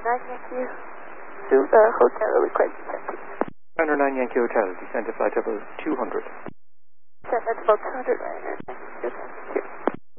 Yankee to Hotel, request descent, please. Runner 9 Yankee Hotel, descend to flight level 200. Descend at level 200, Ryanair. Thank you.